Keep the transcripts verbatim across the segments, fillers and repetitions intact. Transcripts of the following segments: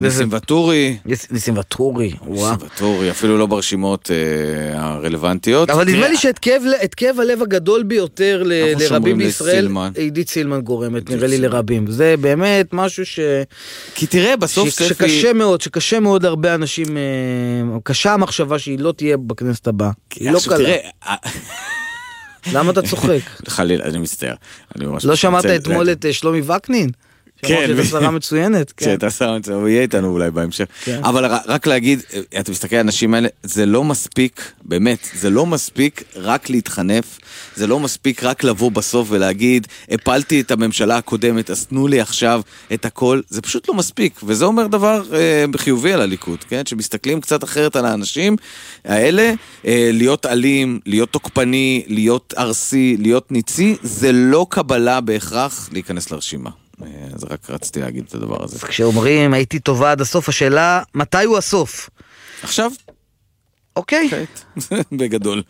ניסים וטורי. ניסים וטורי, ניסים וטורי, אפילו לא ברשימות הרלוונטיות. אבל נדמה לי שאת כאב הלב הגדול ביותר לרבים בישראל, עידית סילמן גורמת, נראה לי לרבים. זה באמת משהו ש... כי תראה, בסוף ספי... שקשה מאוד, שקשה מאוד הרבה אנשים, קשה המחשבה שהיא לא תהיה בכנסת הבאה. היא לא קלה. למה אתה צוחק? חלילה, אני מצטער. לא שמעת אתמול את שלומי וקנין? כן, שזו שרה מצוינת. שאתה שרה מצוינת, הוא יהיה איתנו אולי בהמשך. אבל רק להגיד, אתה מסתכל על האנשים האלה, זה לא מספיק, באמת, זה לא מספיק רק להתחנף, זה לא מספיק רק לבוא בסוף ולהגיד, הפלתי את הממשלה הקודמת, אז תנו לי עכשיו את הכל, זה פשוט לא מספיק, וזה אומר דבר חיובי על הליכוד, כן? שמסתכלים קצת אחרת על האנשים האלה, להיות אלים, להיות תוקפני, להיות ארסי, להיות ניצי, זה לא קבלה בהכרח להיכנס לרשימה. אז רק רציתי להגיד את הדבר הזה. כשאומרים הייתי טובה עד הסוף, השאלה מתי הוא הסוף? עכשיו. אוקיי. בגדול.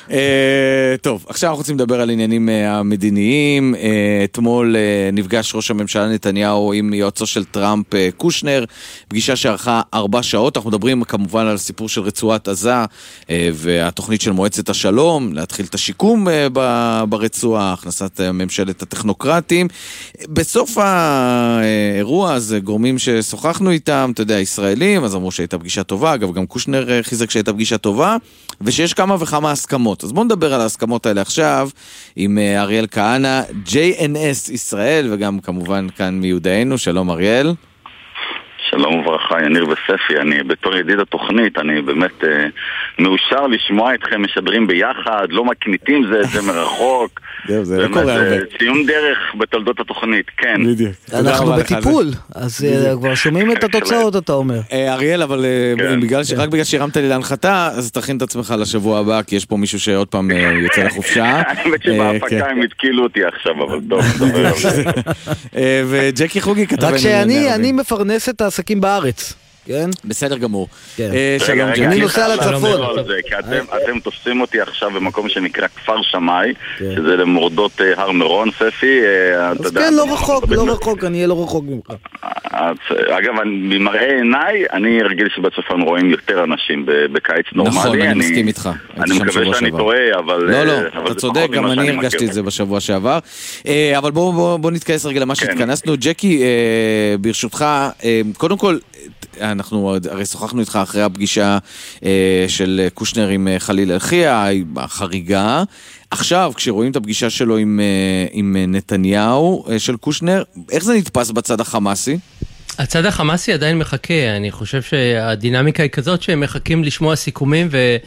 טוב, עכשיו אנחנו רוצים לדבר על עניינים המדיניים. אתמול נפגש ראש הממשלה נתניהו עם יועצו של טראמפ קושנר, פגישה שערכה ארבע שעות. אנחנו מדברים כמובן על הסיפור של רצועת עזה והתוכנית של מועצת השלום, להתחיל את השיקום ברצועה, הכנסת ממשלת הטכנוקרטים. בסוף האירוע הזה, גורמים ששוחחנו איתם, אתה יודע, ישראלים, אז אמרו שהייתה פגישה טובה, אגב גם קושנר חיזק שהייתה פגישה טובה, ושיש כמה וכמה הסכמות. אז בואו נדבר על ההסכמות האלה עכשיו, עם אריאל כהנא, ג'יי אן אס ישראל, וגם כמובן כאן מיודענו. שלום אריאל. שלום וברכה, יניר וספי. אני בתור ידיד התוכנית, אני באמת אה, מאושר לשמוע אתכם משדרים ביחד, לא מקניטים זה, זה מרחוק. זהו, זה לא קורה הרבה. ציון דרך בתולדות התוכנית, כן. בדיוק. אנחנו בטיפול, אז כבר שומעים את התוצאות, אתה אומר. אריאל, אבל רק בגלל שהרמת לי להנחתה, אז תכין את עצמך לשבוע הבא, כי יש פה מישהו שעוד פעם יוצא לחופשה. האמת שבהפקה הם התקילו אותי עכשיו, אבל טוב, נדבר על זה. וג'קי חוגי כתב... רק שאני מפרנס את העסקים בארץ. כן? בסדר גמור. שלום, אני נוסע לצפון. אתם תופסים אותי עכשיו במקום שנקרא כפר שמאי, שזה למורדות הר מירון, ספי. אז כן, לא רחוק, לא רחוק, אני אהיה לא רחוק ממך. אגב, ממראה עיניי, אני רגיל שבצפון רואים יותר אנשים בקיץ נורמלי. נכון, אני מסכים איתך. אני מקווה שאני טועה, אבל... לא, לא, אתה צודק, גם אני הרגשתי את זה בשבוע שעבר. אבל בואו נתכנס רגע למה שהתכנסנו. ג'קי, ברשותך, קודם כל, אנחנו הרי שוחחנו איתך אחרי הפגישה אה, של קושנר עם חליל אלחיה, החריגה. עכשיו, כשרואים את הפגישה שלו עם, אה, עם נתניהו אה, של קושנר, איך זה נתפס בצד החמאסי? הצד החמאסי עדיין מחכה, אני חושב שהדינמיקה היא כזאת שהם מחכים לשמוע סיכומים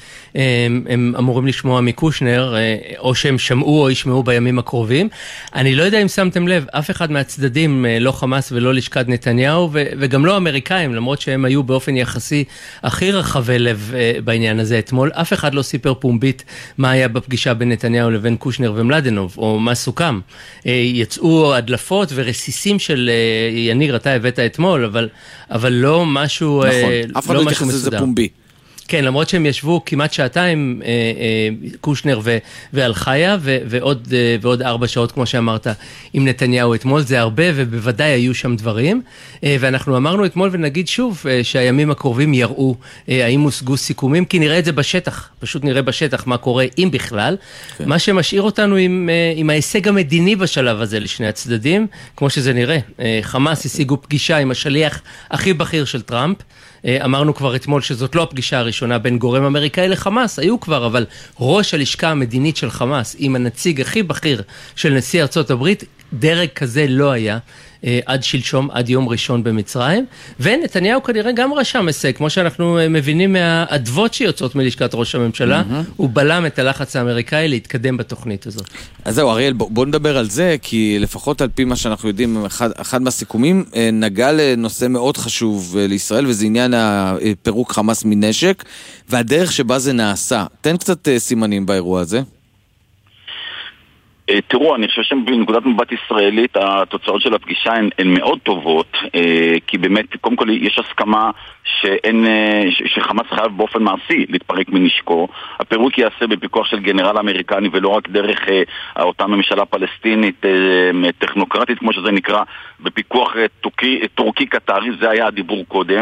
והם אמורים לשמוע מקושנר, או שהם שמעו או ישמעו בימים הקרובים. אני לא יודע אם שמתם לב, אף אחד מהצדדים, לא חמאס ולא לשכת נתניהו, וגם לא אמריקאים, למרות שהם היו באופן יחסי הכי רחבי לב בעניין הזה אתמול, אף אחד לא סיפר פומבית מה היה בפגישה בין נתניהו לבין קושנר ומלדנוב, או מה סוכם. יצאו הדלפות ורסיסים של יניר, אתה הבאת אתמול, אבל, אבל לא משהו, נכון, אה, אף אחד לא התייחס לזה פומבי. כן, למרות שהם ישבו כמעט שעתיים, אה, אה, קושנר ו- ואלחיה, ו- ועוד, אה, ועוד ארבע שעות, כמו שאמרת, עם נתניהו אתמול, זה הרבה, ובוודאי היו שם דברים, אה, ואנחנו אמרנו אתמול ונגיד שוב, אה, שהימים הקרובים יראו, אה, האם הושגו סיכומים, כי נראה את זה בשטח, פשוט נראה בשטח מה קורה, אם בכלל, כן. מה שמשאיר אותנו עם, אה, עם ההישג המדיני בשלב הזה לשני הצדדים, כמו שזה נראה, אה, חמאס השיגו פגישה עם השליח הכי בכיר של טראמפ, אמרנו כבר אתמול שזאת לא הפגישה הראשונה בין גורם אמריקאי לחמאס, היו כבר, אבל ראש הלשכה המדינית של חמאס עם הנציג הכי בכיר של נשיא ארצות הברית, דרג כזה לא היה עד שלשום, עד יום ראשון במצרים, ונתניהו כנראה גם רשם הישג, כמו שאנחנו מבינים מהעדבות שיוצאות מלשכת ראש הממשלה, הוא בלם את הלחץ האמריקאי להתקדם בתוכנית הזאת. אז זהו, אריאל, בוא נדבר על זה, כי לפחות על פי מה שאנחנו יודעים, אחד, אחד מהסיכומים נגע לנושא מאוד חשוב לישראל, וזה עניין הפירוק חמאס מנשק, והדרך שבה זה נעשה. תן קצת סימנים באירוע הזה. תראו, אני חושב שבנקודת מבט ישראלית התוצאות של הפגישה הן, הן מאוד טובות, כי באמת, קודם כל יש הסכמה שאין, שחמאס חייב באופן מעשי להתפרק מנשקו. הפירוק ייעשה בפיקוח של גנרל אמריקני ולא רק דרך אותה ממשלה פלסטינית טכנוקרטית, כמו שזה נקרא, בפיקוח טורקי, טורקי קטרי, זה היה הדיבור קודם.